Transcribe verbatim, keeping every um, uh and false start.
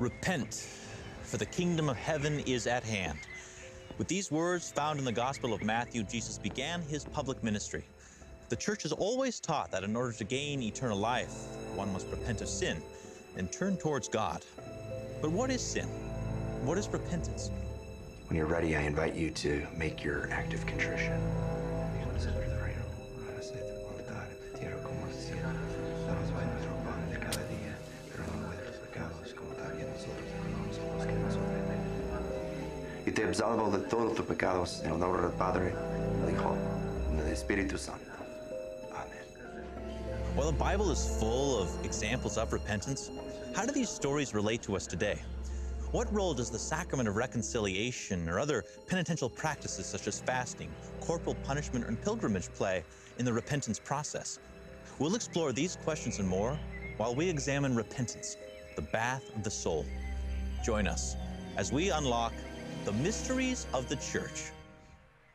Repent, for the kingdom of heaven is at hand. With these words found in the Gospel of Matthew, Jesus began his public ministry. The church has always taught that in order to gain eternal life, one must repent of sin and turn towards God. But what is sin? What is repentance? When you're ready, I invite you to make your act of contrition. Y te absolvo de todos tus pecados en el nombre del Padre, del Hijo, y del Espíritu Santo. Amen. While the Bible is full of examples of repentance, how do these stories relate to us today? What role does the sacrament of reconciliation or other penitential practices such as fasting, corporal punishment, and pilgrimage play in the repentance process? We'll explore these questions and more while we examine repentance, the bath of the soul. Join us as we unlock the mysteries of the Church.